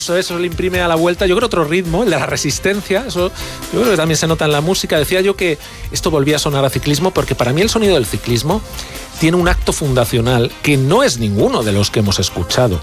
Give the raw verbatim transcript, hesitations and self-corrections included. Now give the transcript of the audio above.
Eso, eso le imprime a la vuelta, yo creo, otro ritmo, el de la resistencia. Eso yo creo que también se nota en la música. Decía yo que esto volvía a sonar a ciclismo porque para mí el sonido del ciclismo tiene un acto fundacional que no es ninguno de los que hemos escuchado.